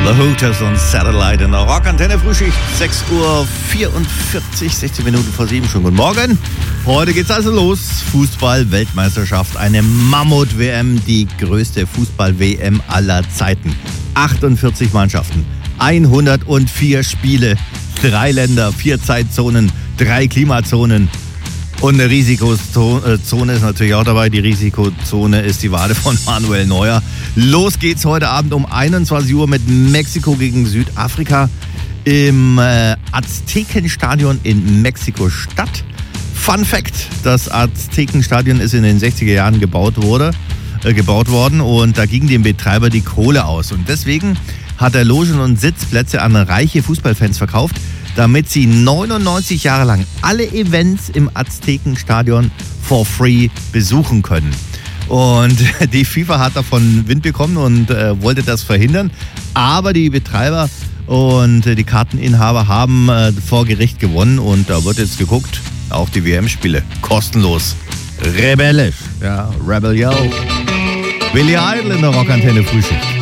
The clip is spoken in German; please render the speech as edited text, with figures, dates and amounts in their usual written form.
The Hooters und Satellite in der Rockantenne Frühschicht. 6:44 Uhr, 16 Minuten vor 7. Schon guten Morgen. Heute geht's also los. Fußball-Weltmeisterschaft. Eine Mammut-WM. Die größte Fußball-WM aller Zeiten. 48 Mannschaften. 104 Spiele. 3 Länder, 4 Zeitzonen, 3 Klimazonen. Und eine Risikozone ist natürlich auch dabei. Die Risikozone ist die Wade von Manuel Neuer. Los geht's heute Abend um 21 Uhr mit Mexiko gegen Südafrika im Aztekenstadion in Mexiko-Stadt. Fun Fact, das Aztekenstadion ist in den 60er Jahren gebaut worden und da ging dem Betreiber die Kohle aus. Und deswegen hat er Logen und Sitzplätze an reiche Fußballfans verkauft, damit sie 99 Jahre lang alle Events im Aztekenstadion for free besuchen können. Und die FIFA hat davon Wind bekommen und wollte das verhindern. Aber die Betreiber und die Karteninhaber haben vor Gericht gewonnen und da wird jetzt geguckt, auch die WM-Spiele kostenlos. Rebellisch, ja, Rebel Yo. Billy Idol in der Rockantenne Frühschicht.